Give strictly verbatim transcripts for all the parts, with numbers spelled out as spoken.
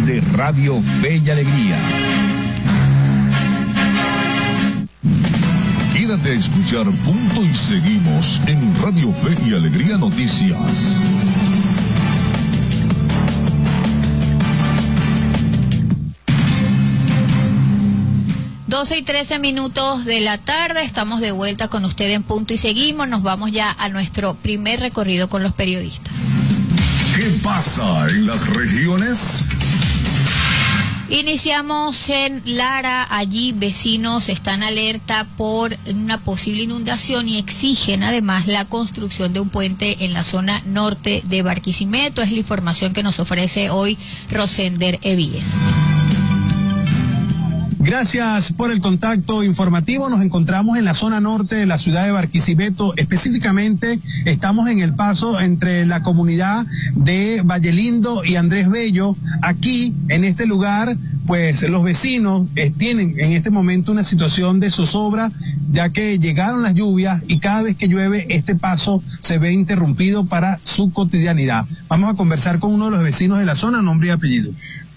de Radio Fe y Alegría. Quédate a escuchar Punto y Seguimos en Radio Fe y Alegría Noticias. doce y trece minutos de la tarde, estamos de vuelta con usted en Punto y Seguimos. Nos vamos ya a nuestro primer recorrido con los periodistas. ¿Qué pasa en las regiones? Iniciamos en Lara. Allí vecinos están alerta por una posible inundación y exigen además la construcción de un puente en la zona norte de Barquisimeto. Es la información que nos ofrece hoy Rosender Evíes. Gracias por el contacto informativo. Nos encontramos en la zona norte de la ciudad de Barquisimeto. Específicamente estamos en el paso entre la comunidad de Vallelindo y Andrés Bello. Aquí, en este lugar, pues los vecinos eh, tienen en este momento una situación de zozobra, ya que llegaron las lluvias y cada vez que llueve este paso se ve interrumpido para su cotidianidad. Vamos a conversar con uno de los vecinos de la zona, nombre y apellido.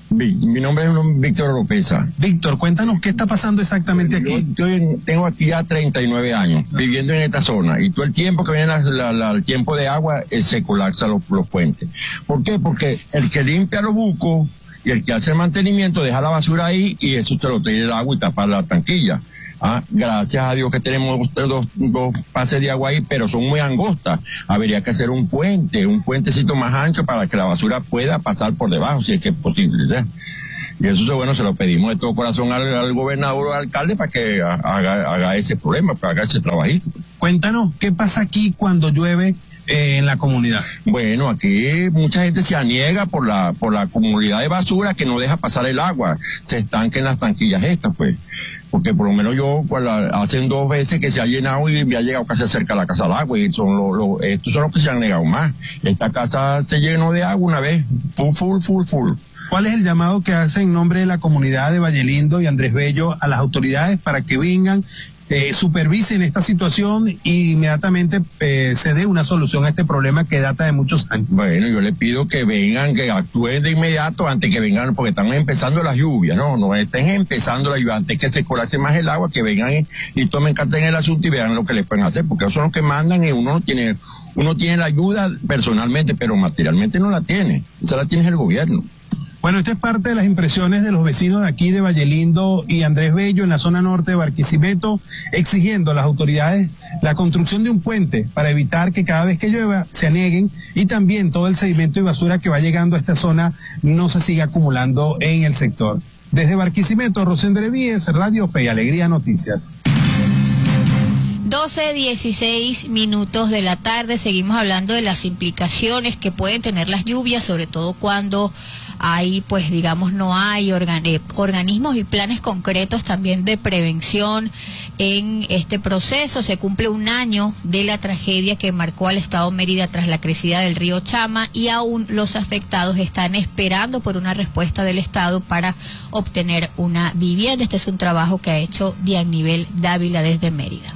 Mi nombre es Víctor Lopeza. Víctor, cuéntanos qué está pasando exactamente aquí. Yo estoy, tengo aquí ya treinta y nueve años viviendo en esta zona y todo el tiempo que viene la, la, la, el tiempo de agua eh, se colapsan los, los puentes. ¿Por qué? Porque el que limpia los bucos y el que hace el mantenimiento deja la basura ahí y eso te lo tira el agua y tapa la tanquilla. Ah, gracias a Dios que tenemos dos, dos pases de agua ahí, pero son muy angostas. Habría que hacer un puente, un puentecito más ancho para que la basura pueda pasar por debajo, si es que es posible, ¿sí? Y eso, bueno, se lo pedimos de todo corazón al, al gobernador o al alcalde para que haga, haga ese problema, para que haga ese trabajito. Cuéntanos, ¿qué pasa aquí cuando llueve eh, en la comunidad? Bueno, aquí mucha gente se aniega por la por la comunidad de basura que no deja pasar el agua, se estanca en las tanquillas estas, pues. Porque por lo menos yo, pues, la, hacen dos veces que se ha llenado y me ha llegado casi cerca de la casa del agua, y son lo, lo, estos son los que se han negado más. Esta casa se llenó de agua una vez, full, full, full, full. ¿Cuál es el llamado que hace en nombre de la comunidad de Vallelindo y Andrés Bello a las autoridades para que vengan, eh, supervisen esta situación y inmediatamente eh, se dé una solución a este problema que data de muchos años? Bueno, yo le pido que vengan, que actúen de inmediato antes que vengan, porque están empezando las lluvias, no, no estén empezando la lluvia, antes que se colapse más el agua, que vengan y, y tomen carta en el asunto y vean lo que les pueden hacer, porque ellos son los que mandan y uno no tiene, uno tiene la ayuda personalmente, pero materialmente no la tiene, esa la tiene el gobierno. Bueno, esta es parte de las impresiones de los vecinos de aquí de Vallelindo y Andrés Bello en la zona norte de Barquisimeto, exigiendo a las autoridades la construcción de un puente para evitar que cada vez que llueva se aneguen y también todo el sedimento y basura que va llegando a esta zona no se siga acumulando en el sector. Desde Barquisimeto, Rosender Evíes, Radio Fe y Alegría Noticias. doce, dieciséis minutos de la tarde, seguimos hablando de las implicaciones que pueden tener las lluvias, sobre todo cuando hay, pues digamos, no hay organ organismos y planes concretos también de prevención en este proceso. Se cumple un año de la tragedia que marcó al estado Mérida tras la crecida del río Chama y aún los afectados están esperando por una respuesta del estado para obtener una vivienda. Este es un trabajo que ha hecho Dianivel Dávila desde Mérida.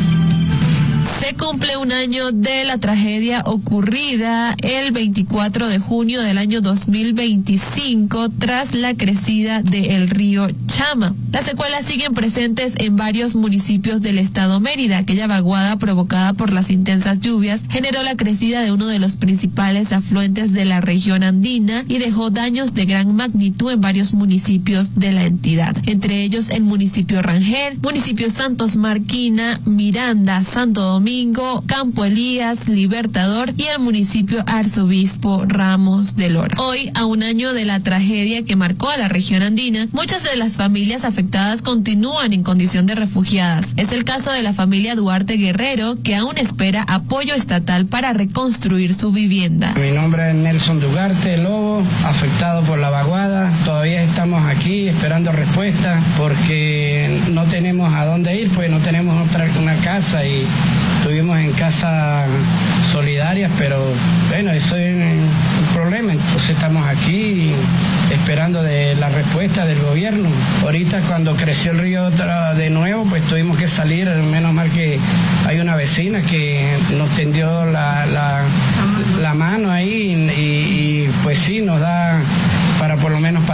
Se cumple un año de la tragedia ocurrida el veinticuatro de junio del año dos mil veinticinco tras la crecida del río Chama. Las secuelas siguen presentes en varios municipios del estado Mérida. Aquella vaguada provocada por las intensas lluvias generó la crecida de uno de los principales afluentes de la región andina y dejó daños de gran magnitud en varios municipios de la entidad, entre ellos el municipio Rangel, municipio Santos Marquina, Miranda, Santo Domingo, Campo Elías, Libertador y el municipio Arzobispo Ramos del Oro. Hoy, a un año de la tragedia que marcó a la región andina, muchas de las familias afectadas continúan en condición de refugiadas. Es el caso de la familia Duarte Guerrero, que aún espera apoyo estatal para reconstruir su vivienda. Mi nombre es Nelson Duarte Lobo, afectado por la vaguada. Todavía estamos aquí esperando respuesta porque no tenemos a dónde ir, pues no tenemos otra una casa y estuvimos en casas solidarias, pero bueno, eso es un problema. Entonces estamos aquí esperando de la respuesta del gobierno. Ahorita cuando creció el río de nuevo, pues tuvimos que salir, menos mal que hay una vecina que nos tendió la, la, la mano ahí y, y pues sí, nos da para por lo menos pasar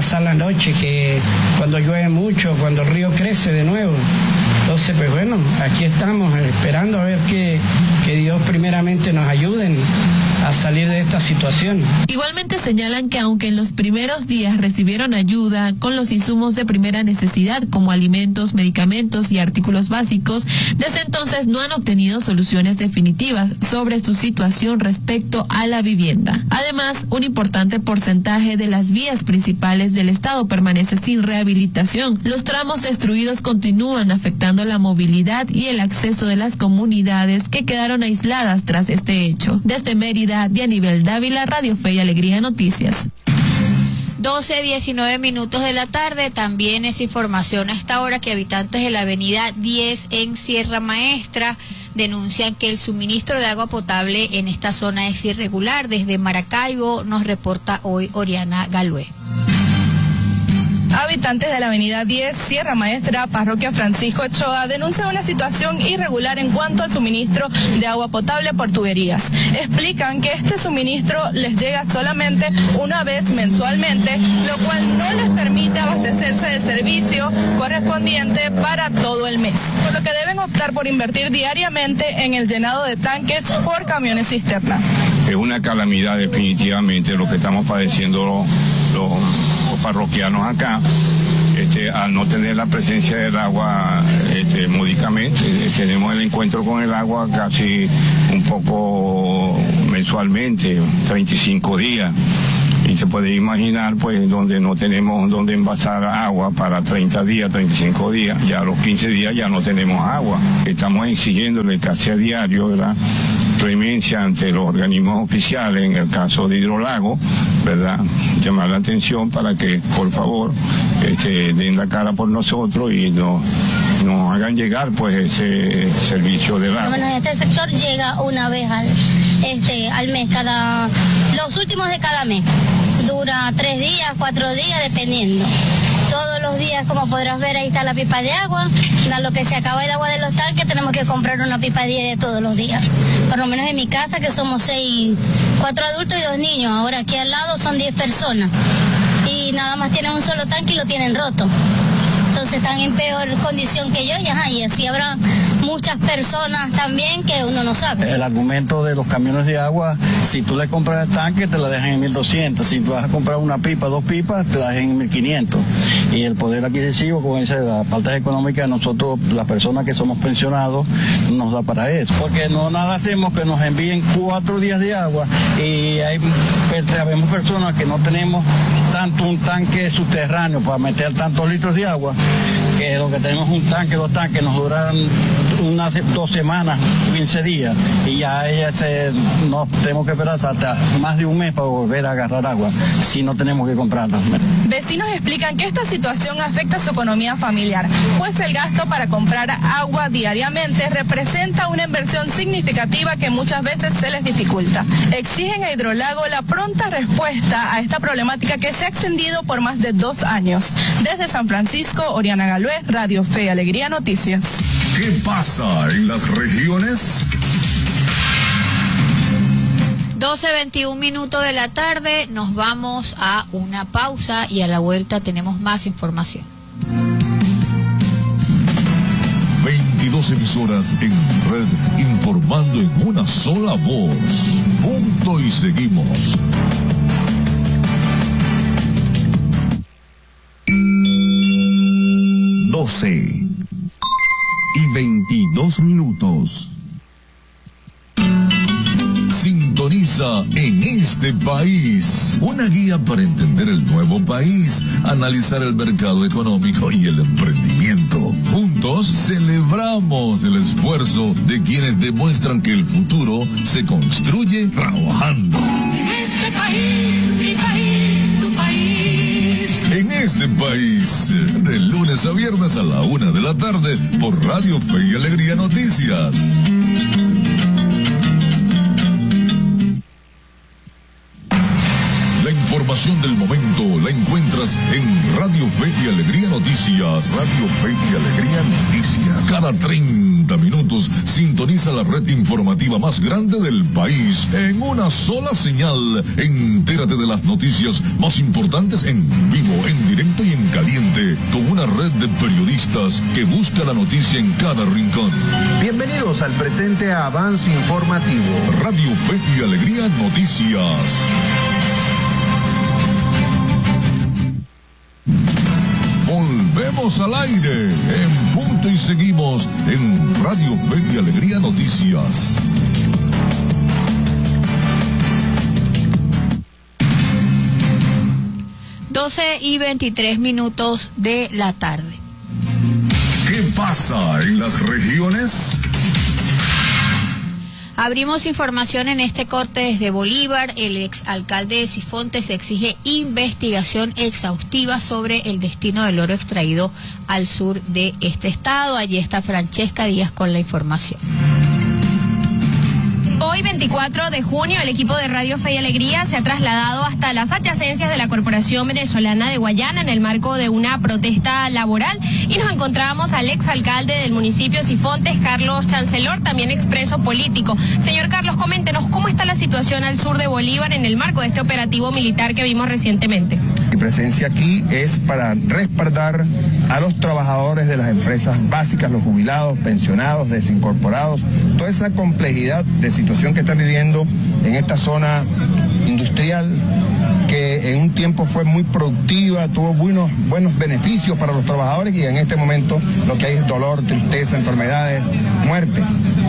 pasar la noche, que cuando llueve mucho, cuando el río crece de nuevo. Entonces, pues bueno, aquí estamos esperando a ver que, que Dios primeramente nos ayude a salir de esta situación. Igualmente señalan que aunque en los primeros días recibieron ayuda con los insumos de primera necesidad como alimentos, medicamentos y artículos básicos, desde entonces no han obtenido soluciones definitivas sobre su situación respecto a la vivienda. Además, un importante porcentaje de las vías principales del estado permanece sin rehabilitación. Los tramos destruidos continúan afectando la movilidad y el acceso de las comunidades que quedaron aisladas tras este hecho. Desde Mérida, Dianibel Dávila, Radio Fe y Alegría Noticias. doce, diecinueve minutos de la tarde. También es información a esta hora que habitantes de la avenida diez en Sierra Maestra denuncian que el suministro de agua potable en esta zona es irregular. Desde Maracaibo nos reporta hoy Oriana Galué. Habitantes de la avenida diez, Sierra Maestra, Parroquia Francisco Ochoa, denuncian una situación irregular en cuanto al suministro de agua potable por tuberías. Explican que este suministro les llega solamente una vez mensualmente, lo cual no les permite abastecerse del servicio correspondiente para todo el mes, por lo que deben optar por invertir diariamente en el llenado de tanques por camiones cisterna. Es una calamidad definitivamente lo que estamos padeciendo los, los, los parroquianos acá, este, al no tener la presencia del agua este, módicamente. Tenemos el encuentro con el agua casi un poco mensualmente, treinta y cinco días. Y se puede imaginar, pues, donde no tenemos donde envasar agua para treinta días, treinta y cinco días, ya a los quince días ya no tenemos agua. Estamos exigiéndole casi a diario, ¿verdad?, clemencia ante los organismos oficiales, en el caso de Hidrolago, ¿verdad?, llamar la atención para que, por favor, este, den la cara por nosotros y nos, nos hagan llegar, pues, ese servicio del agua. Bueno, este sector llega una vez al, este, al mes, cada, los últimos de cada mes. Dura tres días, cuatro días, dependiendo. Todos los días, como podrás ver, ahí está la pipa de agua. A lo que se acaba el agua de los tanques, tenemos que comprar una pipa diaria todos los días. Por lo menos en mi casa, que somos seis, cuatro adultos y dos niños. Ahora aquí al lado son diez personas. Y nada más tienen un solo tanque y lo tienen roto. Entonces están en peor condición que yo, y, ajá, y así habrá muchas personas también que uno no sabe. El argumento de los camiones de agua, si tú le compras el tanque te la dejan en mil doscientos, si tú vas a comprar una pipa, dos pipas, te la dejan en mil quinientos. Y el poder adquisitivo, con esa la falta económica, nosotros, las personas que somos pensionados, nos da para eso. Porque no nada hacemos que nos envíen cuatro días de agua y hay, sabemos personas que no tenemos tanto un tanque subterráneo para meter tantos litros de agua, que lo que tenemos un tanque, dos tanques, nos duran unas dos semanas, quince días, y ya ella se, nos tenemos que esperar hasta más de un mes para volver a agarrar agua, si no tenemos que comprarla. Vecinos explican que esta situación afecta su economía familiar, pues el gasto para comprar agua diariamente representa una inversión significativa que muchas veces se les dificulta. Exigen a Hidrolago la pronta respuesta a esta problemática que se ha extendido por más de dos años. Desde San Francisco, Oriana Galué, Radio Fe y Alegría Noticias. ¿Qué pasa en las regiones? doce veintiún minutos de la tarde, nos vamos a una pausa y a la vuelta tenemos más información. veintidós emisoras en red informando en una sola voz. Punto y seguimos. doce y veintidós minutos. Sintoniza En Este País, una guía para entender el nuevo país, analizar el mercado económico y el emprendimiento. Juntos celebramos el esfuerzo de quienes demuestran que el futuro se construye trabajando. En este país, mi país, tu país. En Este País, de lunes a viernes a la una de la tarde, por Radio Fe y Alegría Noticias. La información del momento la encuentras en Radio Fe y Alegría Noticias. Radio Fe y Alegría Noticias. Cada treinta minutos sintoniza la red informativa más grande del país en una sola señal. Entérate de las noticias más importantes en vivo, en directo y en caliente, con una red de periodistas que busca la noticia en cada rincón. Bienvenidos al presente avance informativo. Radio Fe y Alegría Noticias. Volvemos al aire en punto y seguimos en Radio Fe y Alegría Noticias. doce y veintitrés minutos de la tarde. ¿Qué pasa en las regiones? Abrimos información en este corte desde Bolívar. El exalcalde de Sifontes exige investigación exhaustiva sobre el destino del oro extraído al sur de este estado. Allí está Francesca Díaz con la información. Hoy, veinticuatro de junio, el equipo de Radio Fe y Alegría se ha trasladado hasta las adyacencias de la Corporación Venezolana de Guayana en el marco de una protesta laboral y nos encontramos al exalcalde del municipio Sifontes, Carlos Chancellor, también expreso político. Señor Carlos, coméntenos cómo está la situación al sur de Bolívar en el marco de este operativo militar que vimos recientemente. Mi presencia aquí es para respaldar a los trabajadores de las empresas básicas, los jubilados, pensionados, desincorporados, toda esa complejidad de situación que están viviendo en esta zona industrial que en un tiempo fue muy productiva, tuvo buenos, buenos beneficios para los trabajadores y en este momento lo que hay es dolor, tristeza, enfermedades, muerte.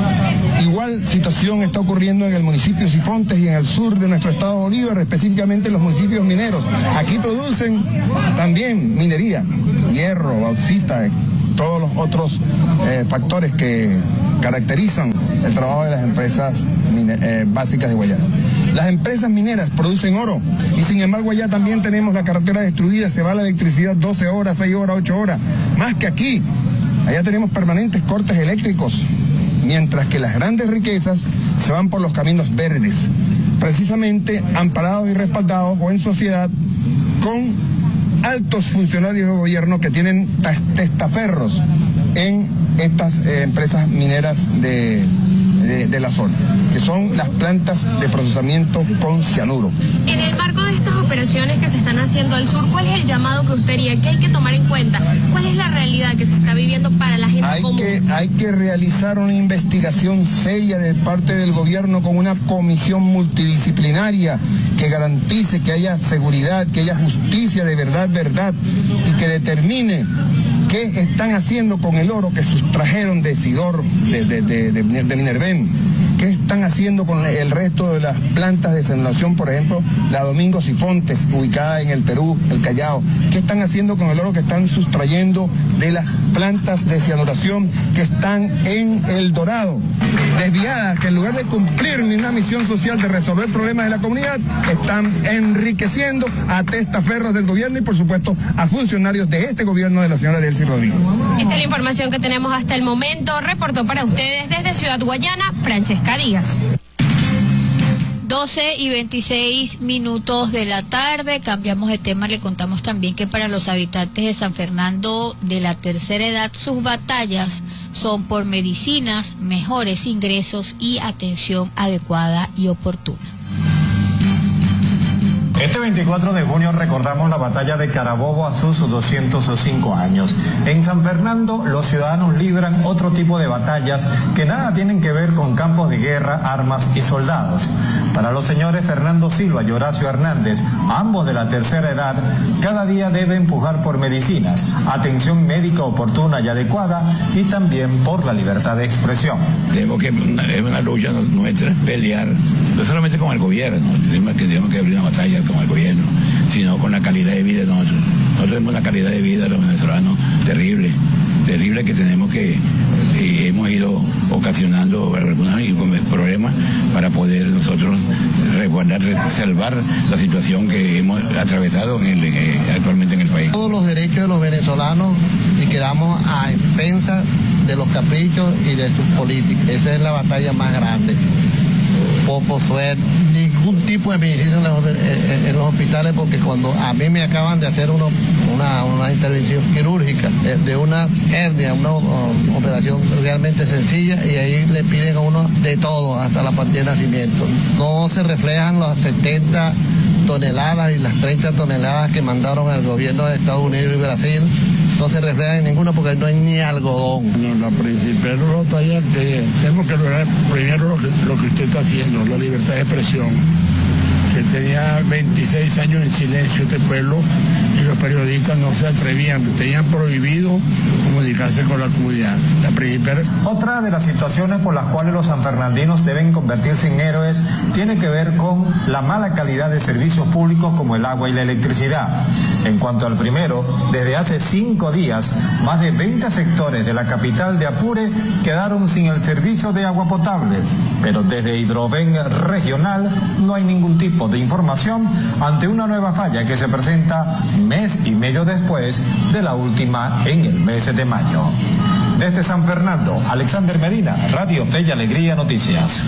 Igual situación está ocurriendo en el municipio de Sifontes y en el sur de nuestro estado de Bolívar, específicamente en los municipios mineros. Aquí producen también minería, hierro, bauxita, todos los otros eh, factores que caracterizan el trabajo de las empresas mine- eh, básicas de Guayana. Las empresas mineras producen oro y sin embargo allá también tenemos la carretera destruida, se va la electricidad doce horas, seis horas, ocho horas, más que aquí. Allá tenemos permanentes cortes eléctricos, mientras que las grandes riquezas se van por los caminos verdes, precisamente amparados y respaldados o en sociedad con altos funcionarios de gobierno que tienen testaferros en estas eh, empresas mineras de, de, de la zona, que son las plantas de procesamiento con cianuro. En el marco de estas operaciones que se están haciendo al sur, ¿cuál es el llamado que usted haría? ¿Qué hay que tomar en cuenta? ¿Cuál es la realidad que se está viviendo para la gente hay común? Que, hay que realizar una investigación seria de parte del gobierno con una comisión multidisciplinaria que garantice que haya seguridad, que haya justicia de verdad, verdad, y que determine qué están haciendo con el oro que sustrajeron de Sidor, de, de, de, de, de Minerven, qué están haciendo con el resto de las plantas de cianuración, por ejemplo, la Domingo Sifontes, ubicada en el Perú, el Callao, qué están haciendo con el oro que están sustrayendo de las plantas de cianuración que están en El Dorado, desviadas, que en lugar de cumplir una misión social de resolver problemas de la comunidad, están enriqueciendo a testaferros del gobierno y por supuesto a funcionarios de este gobierno de la señora Delcy Rodríguez. Esta es la información que tenemos hasta el momento. Reportó para ustedes desde Ciudad Guayana, Francesca Díaz. doce y veintiséis minutos de la tarde, cambiamos de tema, le contamos también que para los habitantes de San Fernando de la tercera edad, sus batallas son por medicinas, mejores ingresos y atención adecuada y oportuna. Este veinticuatro de junio recordamos la batalla de Carabobo a sus doscientos cinco años. En San Fernando los ciudadanos libran otro tipo de batallas que nada tienen que ver con campos de guerra, armas y soldados. Para los señores Fernando Silva y Horacio Hernández, ambos de la tercera edad, cada día debe empujar por medicinas, atención médica oportuna y adecuada y también por la libertad de expresión. Tenemos que, es una lucha nuestra, pelear, no solamente con el gobierno, sino que tenemos que abrir una batalla con el gobierno, sino con la calidad de vida de nosotros. Nosotros tenemos una calidad de vida de los venezolanos terrible, terrible que tenemos que, y hemos ido ocasionando algunos problemas para poder nosotros resguardar, salvar la situación que hemos atravesado en el, eh, actualmente en el país. Todos los derechos de los venezolanos y quedamos a expensas de los caprichos y de sus políticas. Esa es la batalla más grande. Poco suerte, ningún tipo de medicina en los, en, en los hospitales. hospitales porque cuando a mí me acaban de hacer uno, una, una intervención quirúrgica de, de una hernia, una uh, operación realmente sencilla, y ahí le piden a uno de todo hasta la partida de nacimiento. No se reflejan las setenta toneladas y las treinta toneladas que mandaron al gobierno de Estados Unidos y Brasil. No se refleja en ninguna porque no hay ni algodón. No, la principal batalla que tenemos que lograr primero lo que, lo que usted está haciendo, la libertad de expresión. Que tenía veintiséis años en silencio este pueblo y los periodistas no se atrevían, tenían prohibido comunicarse con la comunidad. La principal... Otra de las situaciones por las cuales los sanfernandinos deben convertirse en héroes tiene que ver con la mala calidad de servicios públicos como el agua y la electricidad. En cuanto al primero, desde hace cinco días, más de veinte sectores de la capital de Apure quedaron sin el servicio de agua potable, pero desde Hidroven Regional no hay ningún tipo de información ante una nueva falla que se presenta mes y medio después de la última en el mes de mayo. Desde San Fernando, Alexander Medina, Radio Fe y Alegría Noticias.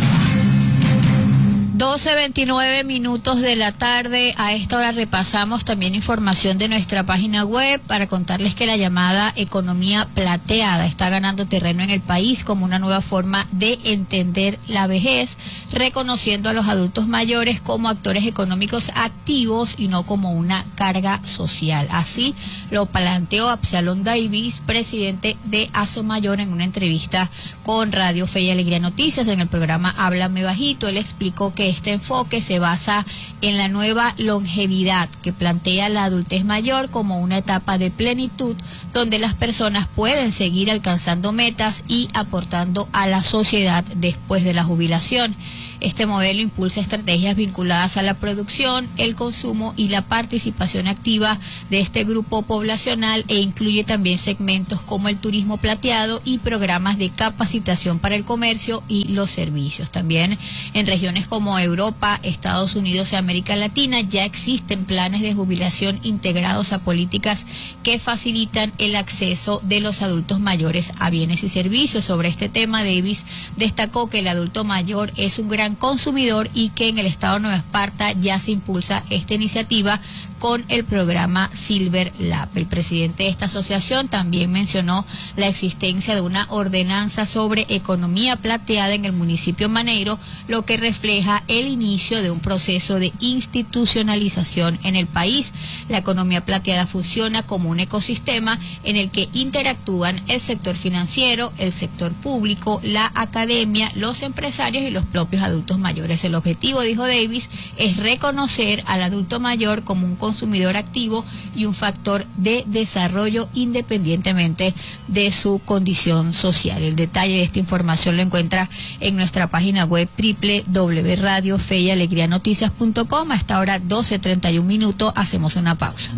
doce veintinueve minutos de la tarde. A esta hora repasamos también información de nuestra página web para contarles que la llamada economía plateada está ganando terreno en el país como una nueva forma de entender la vejez, reconociendo a los adultos mayores como actores económicos activos y no como una carga social. Así lo planteó Absalón Davis, presidente de Asomayor, en una entrevista con Radio Fe y Alegría Noticias en el programa Háblame Bajito. Él explicó que este enfoque se basa en la nueva longevidad que plantea la adultez mayor como una etapa de plenitud donde las personas pueden seguir alcanzando metas y aportando a la sociedad después de la jubilación. Este modelo impulsa estrategias vinculadas a la producción, el consumo y la participación activa de este grupo poblacional e incluye también segmentos como el turismo plateado y programas de capacitación para el comercio y los servicios. También en regiones como Europa, Estados Unidos y América Latina ya existen planes de jubilación integrados a políticas que facilitan el acceso de los adultos mayores a bienes y servicios. Sobre este tema, Davis destacó que el adulto mayor es un gran consumidor y que en el estado de Nueva Esparta ya se impulsa esta iniciativa con el programa Silver Lab. El presidente de esta asociación también mencionó la existencia de una ordenanza sobre economía plateada en el municipio Maneiro, lo que refleja el inicio de un proceso de institucionalización en el país. La economía plateada funciona como un ecosistema en el que interactúan el sector financiero, el sector público, la academia, los empresarios y los propios adultos mayores. El objetivo, dijo Davis, es reconocer al adulto mayor como un consumidor activo y un factor de desarrollo independientemente de su condición social. El detalle de esta información lo encuentra en nuestra página web doble u doble u doble u punto radio fe y alegría noticias punto com. A esta hora doce treinta y un minutos, hacemos una pausa.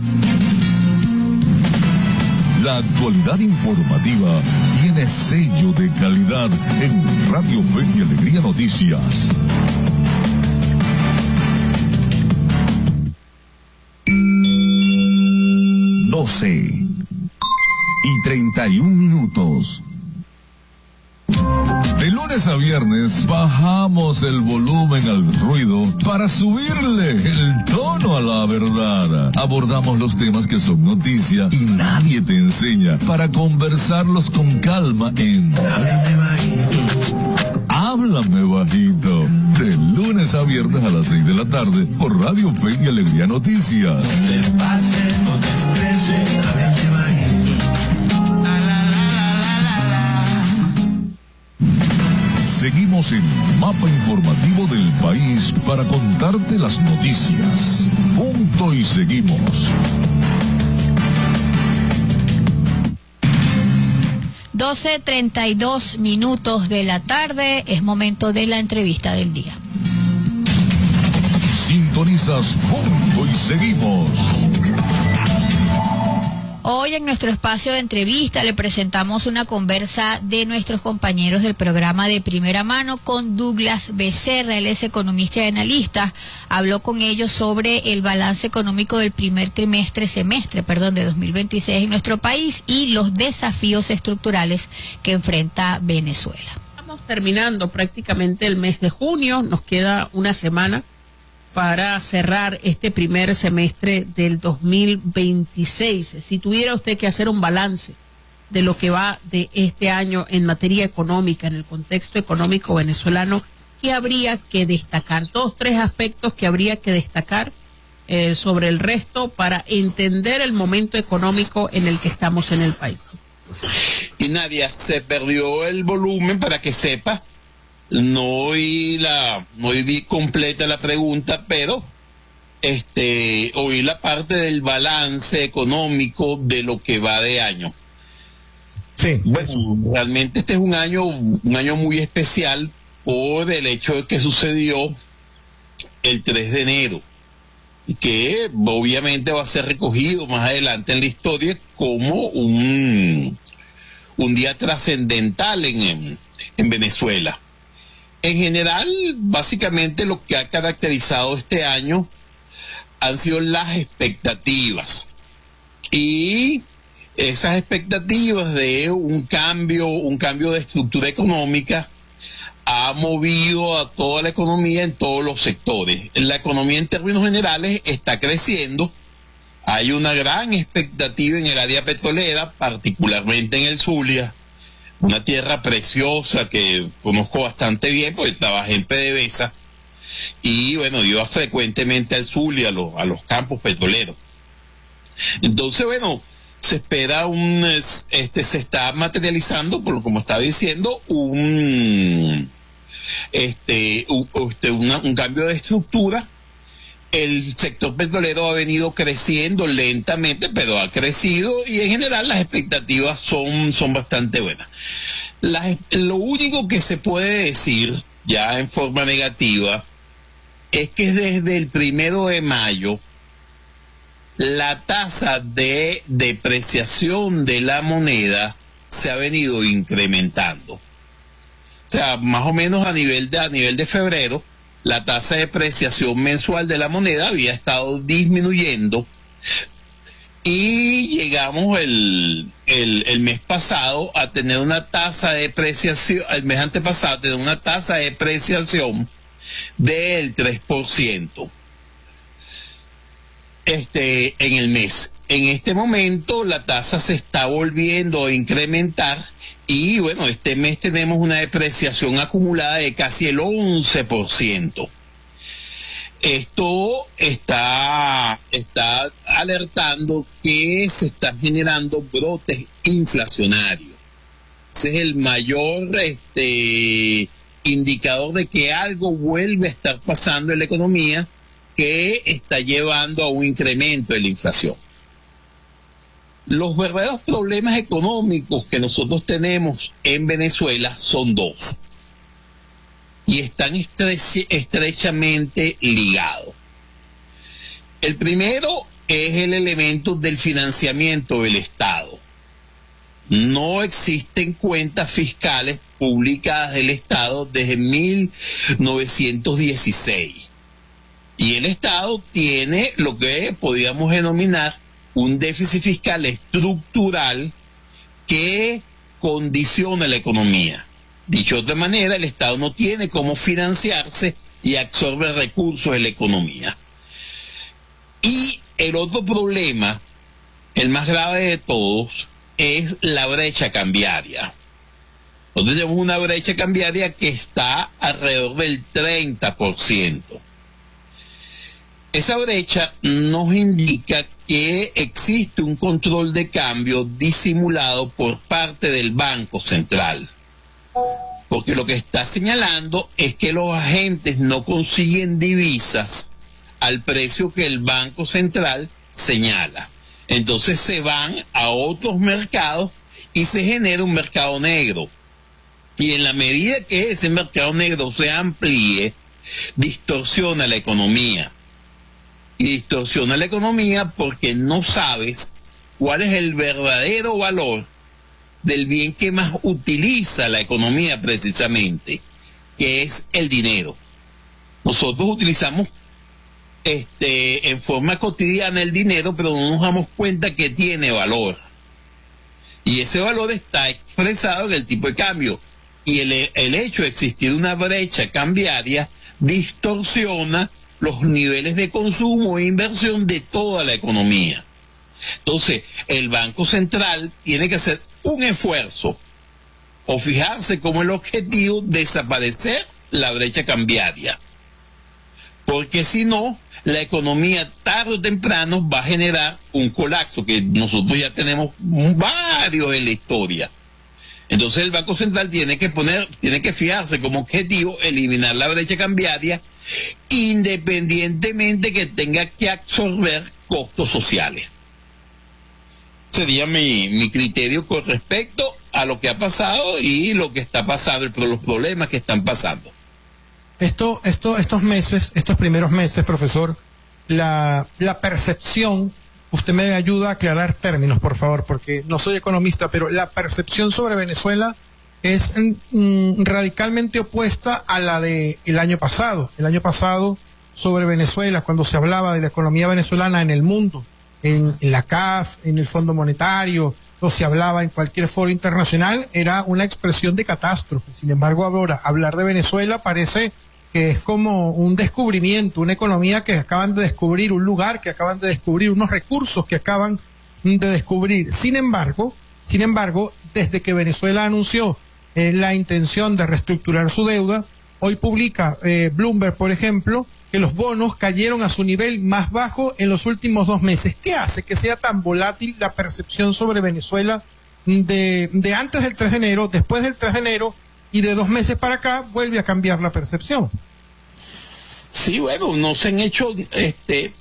La actualidad informativa tiene sello de calidad en Radio Fe y Alegría Noticias. doce y treinta y un minutos. De lunes a viernes bajamos el volumen al ruido para subirle el tono a la verdad. Abordamos los temas que son noticia y nadie te enseña para conversarlos con calma en Háblame Bajito. Háblame Bajito. De lunes a viernes a las seis de la tarde por Radio Fe y Alegría Noticias. Se pase, no te estreses, háblame bajito. Seguimos en Mapa Informativo del País para contarte las noticias. Punto y seguimos. doce treinta y dos minutos de la tarde, es momento de la entrevista del día. Sintonizas Punto y seguimos. Hoy en nuestro espacio de entrevista le presentamos una conversa de nuestros compañeros del programa de Primera Mano con Douglas Becerra. Él es economista y analista. Habló con ellos sobre el balance económico del primer trimestre, semestre, perdón, de dos mil veintiséis en nuestro país y los desafíos estructurales que enfrenta Venezuela. Estamos terminando prácticamente el mes de junio, nos queda una semana para cerrar este primer semestre del dos mil veintiséis. Si tuviera usted que hacer un balance de lo que va de este año en materia económica, en el contexto económico venezolano, ¿qué habría que destacar? Dos, tres aspectos que habría que destacar eh, sobre el resto para entender el momento económico en el que estamos en el país. Y Nadia, se perdió el volumen, para que sepa, no oí la, no oí completa la pregunta, pero este, oí la parte del balance económico de lo que va de año. Sí. Bueno, realmente este es un año, un año muy especial por el hecho de que sucedió el tres de enero, y que obviamente va a ser recogido más adelante en la historia como un, un día trascendental en, en Venezuela. En general, básicamente lo que ha caracterizado este año han sido las expectativas, y esas expectativas de un cambio, un cambio de estructura económica ha movido a toda la economía en todos los sectores. La economía en términos generales está creciendo. Hay una gran expectativa en el área petrolera, particularmente en el Zulia, una tierra preciosa que conozco bastante bien porque trabajé en PDVSA, y bueno, iba frecuentemente al Zulia, a los, a los campos petroleros. Entonces, bueno, se espera un, este, se está materializando, por como estaba diciendo, un, este, un, este, una, un cambio de estructura. El sector petrolero ha venido creciendo lentamente, pero ha crecido, y en general las expectativas son, son bastante buenas. Las, lo único que se puede decir, ya en forma negativa, es que desde el primero de mayo, la tasa de depreciación de la moneda se ha venido incrementando. O sea, más o menos a nivel de, a nivel de febrero, la tasa de depreciación mensual de la moneda había estado disminuyendo, y llegamos el, el, el mes pasado a tener una tasa de depreciación, el mes antepasado a tener una tasa de depreciación del tres por ciento. Este, en el mes. En este momento la tasa se está volviendo a incrementar, y bueno, este mes tenemos una depreciación acumulada de casi el once por ciento. Esto está, está alertando que se están generando brotes inflacionarios. Ese es el mayor este, indicador de que algo vuelve a estar pasando en la economía, que está llevando a un incremento de la inflación. Los verdaderos problemas económicos que nosotros tenemos en Venezuela son dos, y están estre- estrechamente ligados. El primero es el elemento del financiamiento del Estado. No existen cuentas fiscales publicadas del Estado desde mil novecientos dieciséis. Y el Estado tiene lo que podríamos denominar un déficit fiscal estructural que condiciona la economía. Dicho de otra manera, el Estado no tiene cómo financiarse y absorbe recursos de la economía. Y el otro problema, el más grave de todos, es la brecha cambiaria. Nosotros tenemos una brecha cambiaria que está alrededor del treinta por ciento. Esa brecha nos indica que existe un control de cambio disimulado por parte del Banco Central, porque lo que está señalando es que los agentes no consiguen divisas al precio que el Banco Central señala. Entonces se van a otros mercados y se genera un mercado negro. Y en la medida que ese mercado negro se amplíe, distorsiona la economía. Y distorsiona la economía porque no sabes cuál es el verdadero valor del bien que más utiliza la economía precisamente, que es el dinero. Nosotros utilizamos este en forma cotidiana el dinero, pero no nos damos cuenta que tiene valor. Y ese valor está expresado en el tipo de cambio. Y el, el hecho de existir una brecha cambiaria distorsiona los niveles de consumo e inversión de toda la economía. Entonces, el Banco Central tiene que hacer un esfuerzo o fijarse como el objetivo desaparecer la brecha cambiaria, porque si no, la economía tarde o temprano va a generar un colapso, que nosotros ya tenemos varios en la historia. Entonces el Banco Central tiene que poner, tiene que fijarse como objetivo eliminar la brecha cambiaria, independientemente que tenga que absorber costos sociales. Sería mi, mi criterio con respecto a lo que ha pasado y lo que está pasando, los problemas que están pasando. Esto, esto, estos meses, estos primeros meses, profesor, la, la percepción, usted me ayuda a aclarar términos, por favor, porque no soy economista, pero la percepción sobre Venezuela es mm, radicalmente opuesta a la de el año pasado. El año pasado, sobre Venezuela, cuando se hablaba de la economía venezolana en el mundo, en, en la C A F, en el Fondo Monetario, o se hablaba en cualquier foro internacional, era una expresión de catástrofe. Sin embargo, ahora hablar de Venezuela parece que es como un descubrimiento, una economía que acaban de descubrir, un lugar que acaban de descubrir, unos recursos que acaban de descubrir. Sin embargo, sin embargo, desde que Venezuela anunció eh, la intención de reestructurar su deuda, hoy publica eh, Bloomberg, por ejemplo, que los bonos cayeron a su nivel más bajo en los últimos dos meses. ¿Qué hace que sea tan volátil la percepción sobre Venezuela de, de antes del tres de enero, después del tres de enero, y de dos meses para acá vuelve a cambiar la percepción? Sí, bueno, no se han hecho, este,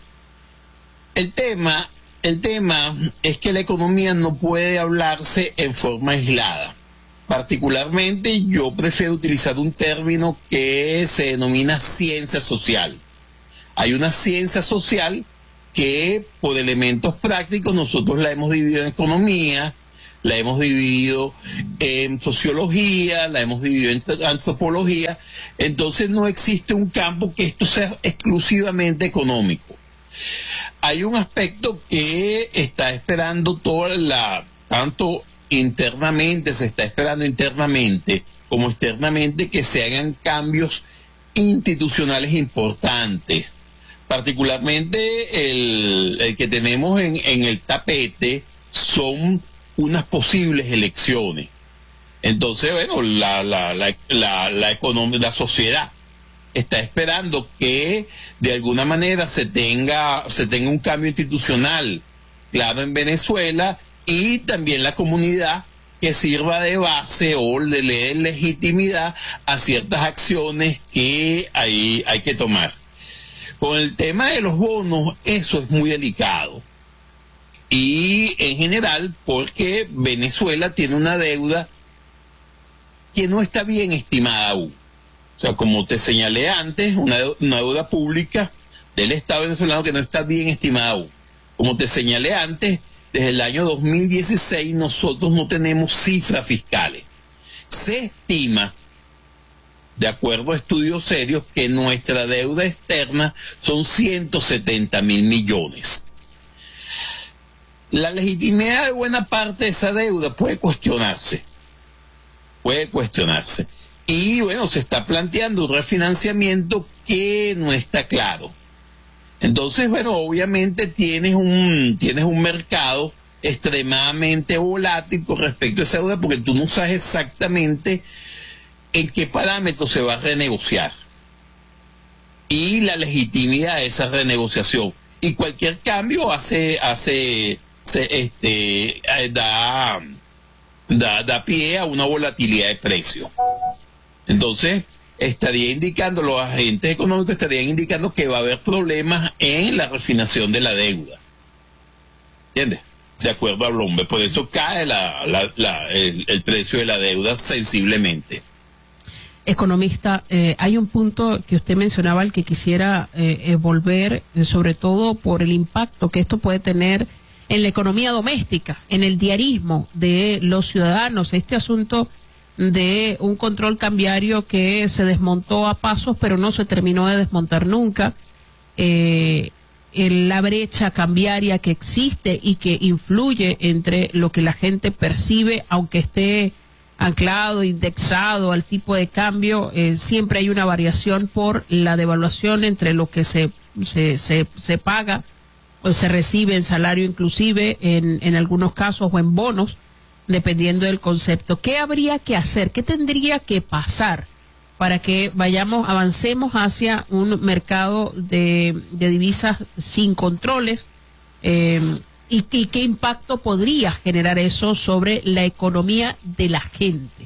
el tema, el tema es que la economía no puede hablarse en forma aislada. Particularmente yo prefiero utilizar un término que se denomina ciencia social. Hay una ciencia social que por elementos prácticos nosotros la hemos dividido en economía, la hemos dividido en sociología, la hemos dividido en antropología. Entonces no existe un campo que esto sea exclusivamente económico. Hay un aspecto que está esperando toda la, tanto internamente, se está esperando internamente como externamente, que se hagan cambios institucionales importantes. Particularmente el, el que tenemos en, en el tapete son unas posibles elecciones. Entonces, bueno, la la la la, la economía, la sociedad está esperando que de alguna manera se tenga se tenga un cambio institucional claro en Venezuela, y también la comunidad que sirva de base o le dé legitimidad a ciertas acciones que hay hay que tomar. Con el tema de los bonos, eso es muy delicado. Y en general porque Venezuela tiene una deuda que no está bien estimada aún. O sea, como te señalé antes, una, una deuda pública del Estado venezolano que no está bien estimada aún. Como te señalé antes, desde el año dos mil dieciséis nosotros no tenemos cifras fiscales. Se estima, de acuerdo a estudios serios, que nuestra deuda externa son ciento setenta mil millones. La legitimidad de buena parte de esa deuda puede cuestionarse, puede cuestionarse. Y bueno, se está planteando un refinanciamiento que no está claro. Entonces, bueno, obviamente tienes un, tienes un mercado extremadamente volátil con respecto a esa deuda, porque tú no sabes exactamente en qué parámetros se va a renegociar y la legitimidad de esa renegociación. Y cualquier cambio hace, hace, se, este, da, da, da pie a una volatilidad de precio. Entonces, estaría indicando, los agentes económicos estarían indicando que va a haber problemas en la refinación de la deuda. ¿Entiendes? De acuerdo a Bloomberg. Por eso cae la, la, la, el, el precio de la deuda sensiblemente. Economista, eh, hay un punto que usted mencionaba al que quisiera eh, eh, volver, eh, sobre todo por el impacto que esto puede tener en la economía doméstica, en el diarismo de los ciudadanos. Este asunto de un control cambiario que se desmontó a pasos, pero no se terminó de desmontar nunca. Eh, la brecha cambiaria que existe y que influye entre lo que la gente percibe, aunque esté anclado, indexado al tipo de cambio, eh, siempre hay una variación por la devaluación entre lo que se, se, se, se paga o se recibe en salario inclusive, en, en algunos casos, o en bonos, dependiendo del concepto. ¿Qué habría que hacer? ¿Qué tendría que pasar para que vayamos, avancemos hacia un mercado de, de divisas sin controles? Eh, y, y qué impacto podría generar eso sobre la economía de la gente.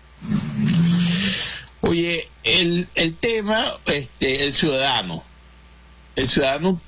Oye, el, el tema, este, el ciudadano, el ciudadano,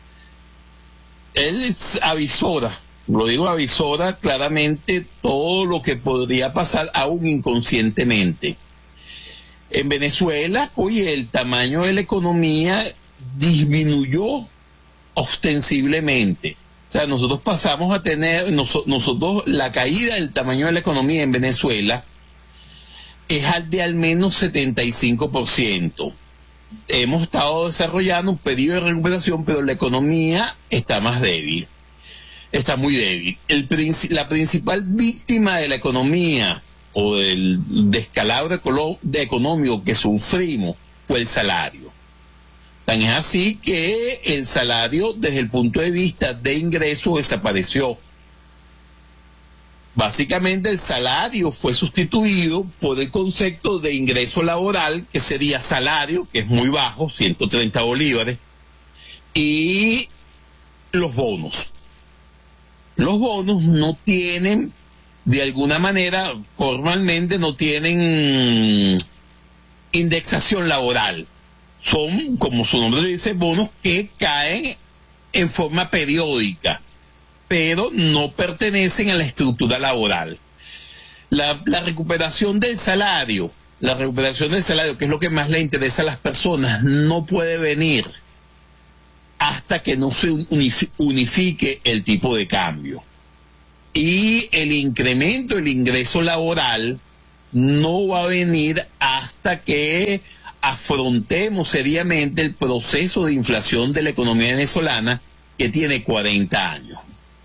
él avisora, lo digo avisora claramente todo lo que podría pasar aún inconscientemente. En Venezuela, oye, el tamaño de la economía disminuyó ostensiblemente. O sea, nosotros pasamos a tener, nos, nosotros, la caída del tamaño de la economía en Venezuela es al de al menos setenta y cinco por ciento. Hemos estado desarrollando un periodo de recuperación, pero la economía está más débil, está muy débil. El, la principal víctima de la economía o del descalabro de económico que sufrimos fue el salario. Tan es así que el salario desde el punto de vista de ingreso desapareció. Básicamente el salario fue sustituido por el concepto de ingreso laboral, que sería salario, que es muy bajo, ciento treinta bolívares, y los bonos. Los bonos no tienen, de alguna manera, formalmente no tienen indexación laboral. Son, como su nombre dice, bonos que caen en forma periódica, pero no pertenecen a la estructura laboral. La, la recuperación del salario, la recuperación del salario, que es lo que más le interesa a las personas, no puede venir hasta que no se unifique el tipo de cambio. Y el incremento del ingreso laboral no va a venir hasta que afrontemos seriamente el proceso de inflación de la economía venezolana, que tiene cuarenta años.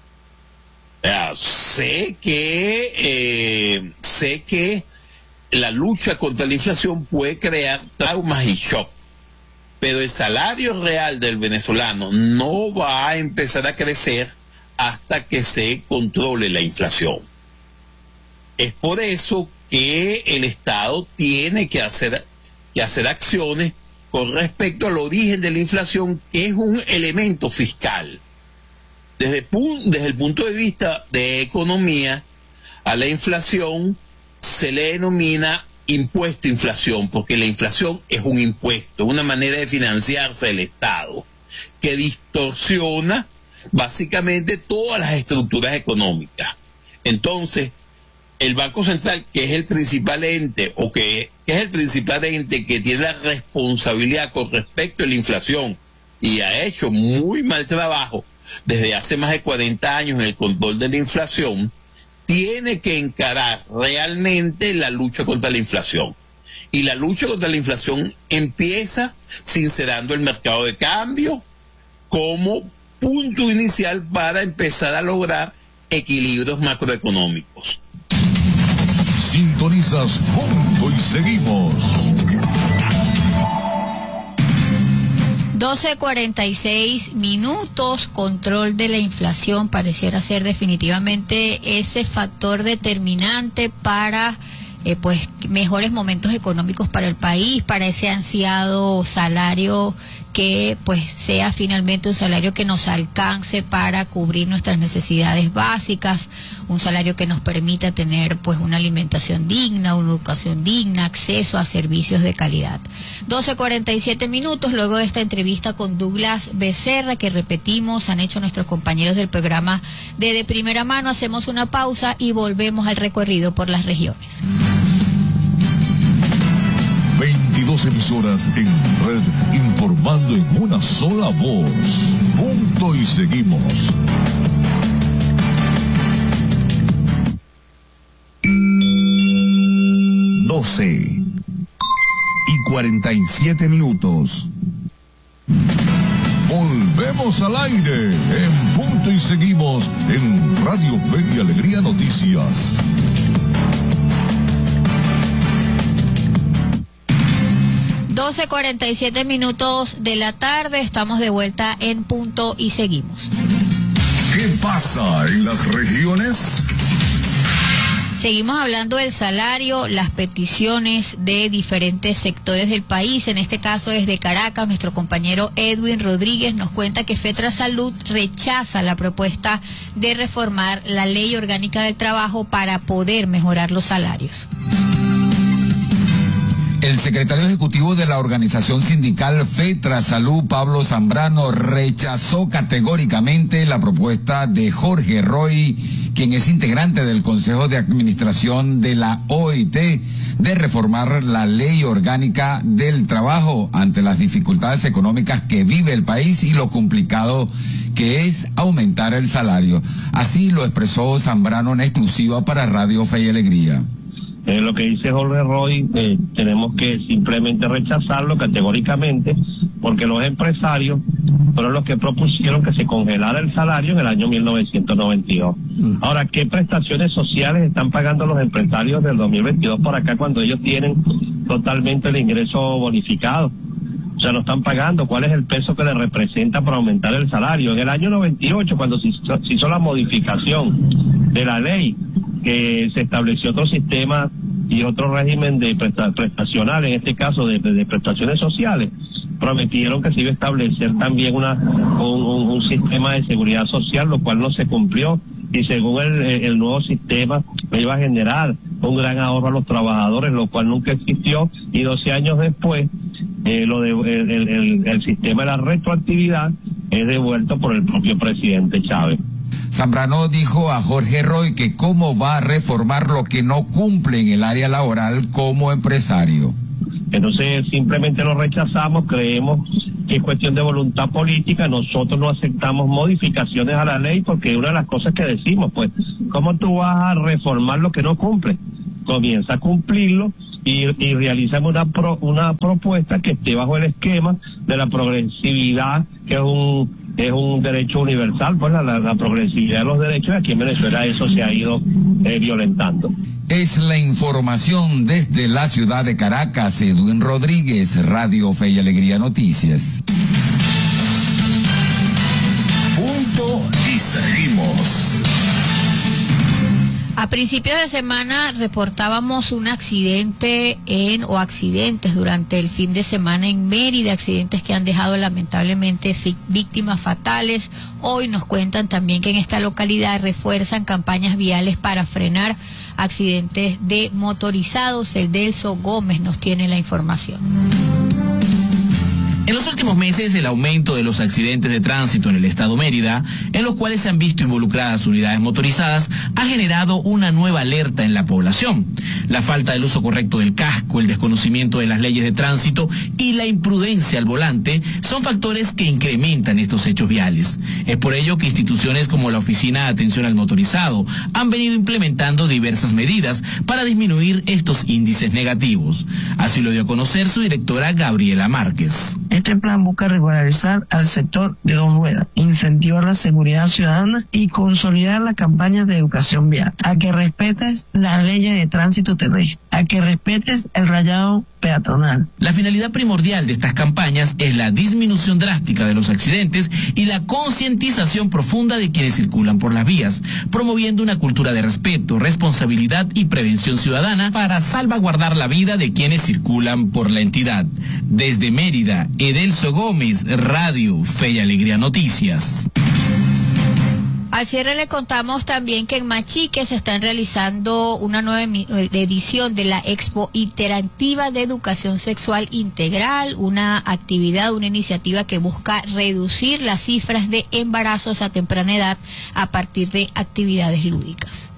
Uh, sé que eh, sé que la lucha contra la inflación puede crear traumas y shock, pero el salario real del venezolano no va a empezar a crecer hasta que se controle la inflación. Es por eso que el Estado tiene que hacer que hacer acciones con respecto al origen de la inflación, que es un elemento fiscal. Desde, desde el punto de vista de economía, a la inflación se le denomina impuesto a inflación, porque la inflación es un impuesto, una manera de financiarse del Estado, que distorsiona básicamente todas las estructuras económicas. Entonces, el Banco Central, que es el principal ente, o que, que es el principal ente que tiene la responsabilidad con respecto a la inflación, y ha hecho muy mal trabajo desde hace más de cuarenta años en el control de la inflación, tiene que encarar realmente la lucha contra la inflación. Y la lucha contra la inflación empieza sincerando el mercado de cambio como punto inicial para empezar a lograr equilibrios macroeconómicos. Sintonizas Punto y Seguimos. doce cuarenta y seis minutos. Control de la inflación pareciera ser definitivamente ese factor determinante para eh, pues mejores momentos económicos para el país, para ese ansiado salario que pues sea finalmente un salario que nos alcance para cubrir nuestras necesidades básicas, un salario que nos permita tener pues una alimentación digna, una educación digna, acceso a servicios de calidad. doce cuarenta y siete minutos, luego de esta entrevista con Douglas Becerra, que repetimos, han hecho nuestros compañeros del programa de De Primera Mano, hacemos una pausa y volvemos al recorrido por las regiones. veintidós emisoras en red, informando en una sola voz. Punto y Seguimos. doce y cuarenta y siete minutos. Volvemos al aire en Punto y Seguimos en Radio Fe y Alegría Noticias. doce cuarenta y siete minutos de la tarde, estamos de vuelta en Punto y seguimos. ¿Qué pasa en las regiones? Seguimos hablando del salario, las peticiones de diferentes sectores del país. En este caso desde Caracas, nuestro compañero Edwin Rodríguez nos cuenta que FETRASalud rechaza la propuesta de reformar la Ley Orgánica del Trabajo para poder mejorar los salarios. El secretario ejecutivo de la organización sindical FETRASalud, Pablo Zambrano, rechazó categóricamente la propuesta de Jorge Roy, quien es integrante del Consejo de Administración de la O I T, de reformar la Ley Orgánica del Trabajo ante las dificultades económicas que vive el país y lo complicado que es aumentar el salario. Así lo expresó Zambrano en exclusiva para Radio Fe y Alegría. Eh, lo que dice Jorge Roy, eh, tenemos que simplemente rechazarlo categóricamente, porque los empresarios fueron los que propusieron que se congelara el salario en el año mil novecientos noventa y dos. Mm. Ahora, ¿qué prestaciones sociales están pagando los empresarios del dos mil veintidós por acá cuando ellos tienen totalmente el ingreso bonificado? O sea, no están pagando. ¿Cuál es el peso que les representa para aumentar el salario? En el año noventa y ocho, cuando se hizo, se hizo la modificación de la ley, que se estableció otro sistema y otro régimen de presta, prestacional, en este caso de, de, de prestaciones sociales, prometieron que se iba a establecer también una un, un, un sistema de seguridad social, lo cual no se cumplió, y según el, el nuevo sistema me iba a generar un gran ahorro a los trabajadores, lo cual nunca existió, y doce años después eh, lo de, el, el, el sistema de la retroactividad es devuelto por el propio presidente Chávez. Zambrano dijo a Jorge Roy que cómo va a reformar lo que no cumple en el área laboral como empresario. Entonces simplemente lo rechazamos, creemos que es cuestión de voluntad política, nosotros no aceptamos modificaciones a la ley porque una de las cosas que decimos, pues, ¿cómo tú vas a reformar lo que no cumple? Comienza a cumplirlo y, y realizamos una pro, una propuesta que esté bajo el esquema de la progresividad, que es un es un derecho universal, pues la, la, la progresividad de los derechos, y aquí en Venezuela eso se ha ido eh, violentando. Es la información desde la ciudad de Caracas. Edwin Rodríguez, Radio Fe y Alegría Noticias. Punto y seguimos. A principios de semana reportábamos un accidente en o accidentes durante el fin de semana en Mérida, accidentes que han dejado lamentablemente víctimas fatales. Hoy nos cuentan también que en esta localidad refuerzan campañas viales para frenar accidentes de motorizados. El Delso Gómez nos tiene la información. En los últimos meses, el aumento de los accidentes de tránsito en el estado Mérida, en los cuales se han visto involucradas unidades motorizadas, ha generado una nueva alerta en la población. La falta del uso correcto del casco, el desconocimiento de las leyes de tránsito y la imprudencia al volante son factores que incrementan estos hechos viales. Es por ello que instituciones como la Oficina de Atención al Motorizado han venido implementando diversas medidas para disminuir estos índices negativos. Así lo dio a conocer su directora Gabriela Márquez. Este plan busca regularizar al sector de dos ruedas, incentivar la seguridad ciudadana y consolidar las campañas de educación vial, a que respetes las leyes de tránsito terrestre, a que respetes el rayado peatonal. La finalidad primordial de estas campañas es la disminución drástica de los accidentes y la concientización profunda de quienes circulan por las vías, promoviendo una cultura de respeto, responsabilidad y prevención ciudadana para salvaguardar la vida de quienes circulan por la entidad. Desde Mérida, Edelso Gómez, Radio Fe y Alegría Noticias. Al cierre le contamos también que en Machique se están realizando una nueva edición de la Expo Interactiva de Educación Sexual Integral, una actividad, una iniciativa que busca reducir las cifras de embarazos a temprana edad a partir de actividades lúdicas.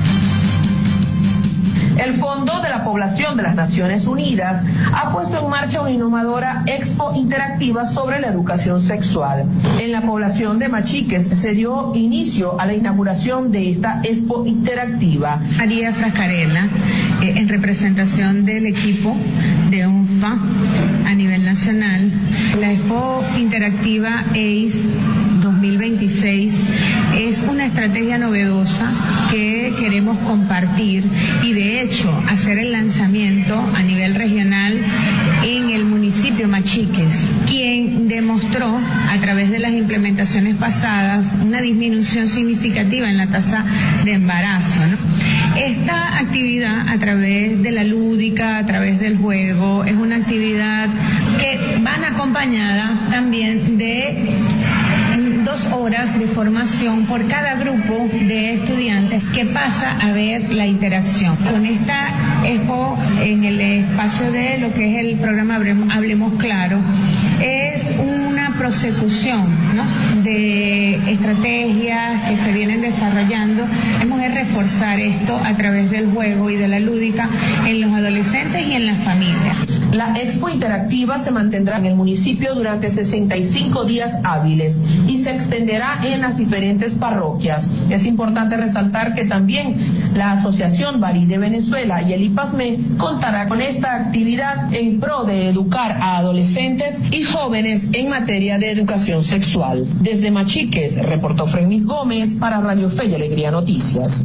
El Fondo de la Población de las Naciones Unidas ha puesto en marcha una innovadora expo interactiva sobre la educación sexual. En la población de Machiques se dio inicio a la inauguración de esta expo interactiva. María Frascarella, eh, en representación del equipo de U N F A a nivel nacional. La expo interactiva E I S dos mil veintiséis es Es una estrategia novedosa que queremos compartir y de hecho hacer el lanzamiento a nivel regional en el municipio Machiques, quien demostró a través de las implementaciones pasadas una disminución significativa en la tasa de embarazo, ¿no? Esta actividad a través de la lúdica, a través del juego, es una actividad que van acompañada también de dos horas de formación por cada grupo de estudiantes que pasa a ver la interacción. Con esta expo, en el espacio de lo que es el programa Hablemos Claro, es una prosecución, ¿no?, de estrategias que se vienen desarrollando. Hemos de reforzar esto a través del juego y de la lúdica en los adolescentes y en las familias. La expo interactiva se mantendrá en el municipio durante sesenta y cinco días hábiles y se extenderá en las diferentes parroquias. Es importante resaltar que también la Asociación Barí de Venezuela y el IPASME contará con esta actividad en pro de educar a adolescentes y jóvenes en materia de educación sexual. Desde Machiques, reportó Fremis Gómez para Radio Fe y Alegría Noticias.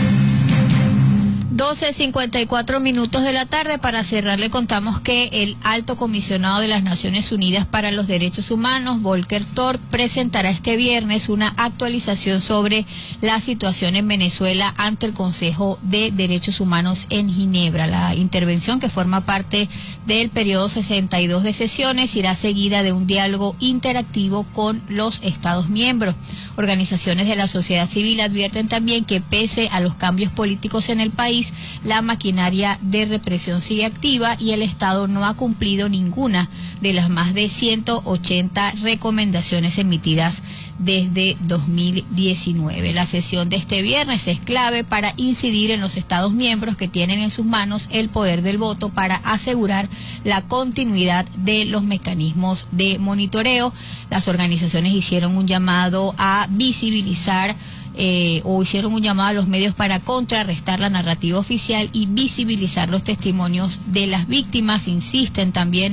doce cincuenta y cuatro minutos de la tarde. Para cerrar, le contamos que el Alto Comisionado de las Naciones Unidas para los Derechos Humanos, Volker Turk, presentará este viernes una actualización sobre la situación en Venezuela ante el Consejo de Derechos Humanos en Ginebra. La intervención, que forma parte del periodo sesenta y dos de sesiones, irá seguida de un diálogo interactivo con los Estados miembros. Organizaciones de la sociedad civil advierten también que pese a los cambios políticos en el país, la maquinaria de represión sigue activa y el Estado no ha cumplido ninguna de las más de ciento ochenta recomendaciones emitidas desde dos mil diecinueve. La sesión de este viernes es clave para incidir en los Estados miembros que tienen en sus manos el poder del voto para asegurar la continuidad de los mecanismos de monitoreo. Las organizaciones hicieron un llamado a visibilizar Eh, o hicieron un llamado a los medios para contrarrestar la narrativa oficial y visibilizar los testimonios de las víctimas. Insisten también